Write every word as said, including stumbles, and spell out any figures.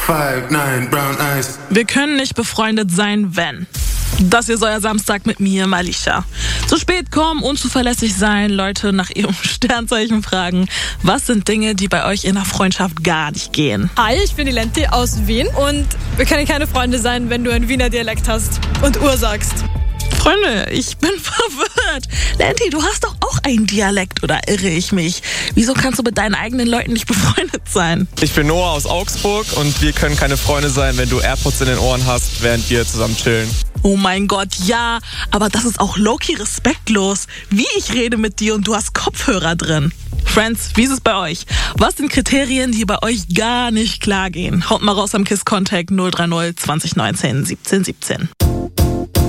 five nine brown eyes. Wir können nicht befreundet sein, wenn. Das hier ist euer Samstag mit mir, Malisha. Zu spät kommen, unzuverlässig sein, Leute nach ihrem Sternzeichen fragen. Was sind Dinge, die bei euch in der Freundschaft gar nicht gehen? Hi, ich bin die Lenti aus Wien und wir können keine Freunde sein, wenn du einen Wiener Dialekt hast und Uhr sagst. Freunde, ich bin verwirrt. Lenti, du hast doch auch einen Dialekt, oder irre ich mich? Wieso kannst du mit deinen eigenen Leuten nicht befreundet sein? Ich bin Noah aus Augsburg und wir können keine Freunde sein, wenn du AirPods in den Ohren hast, während wir zusammen chillen. Oh mein Gott, ja, aber das ist auch low-key respektlos. Wie ich rede mit dir und du hast Kopfhörer drin. Friends, wie ist es bei euch? Was sind Kriterien, die bei euch gar nicht klar gehen? Haut mal raus am KISS Contact null drei null zwanzig neunzehn siebzehn siebzehn.